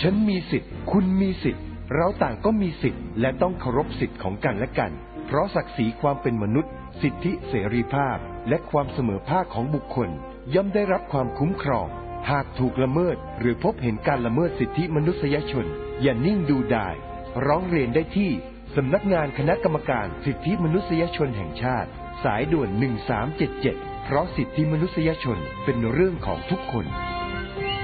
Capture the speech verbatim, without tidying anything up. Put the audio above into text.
ฉันมีสิทธิ์คุณมีสิทธิ์เราต่างก็มีสิทธิ์และต้องเคารพสิทธิ์ของกันและกันเพราะศักดิ์ศรีความเป็นมนุษย์สิทธิเสรีภาพและความเสมอภาคของบุคคลย่อมได้รับความคุ้มครองหากถูกละเมิดหรือพบเห็นการละเมิดสิทธิมนุษยชนอย่านิ่งดูดายร้องเรียนได้ที่สำนักงานคณะกรรมการสิทธิมนุษยชนแห่งชาติสายด่วนหนึ่งสามเจ็ดเจ็ดเพราะสิทธิมนุษยชนเป็นเรื่องของทุกคน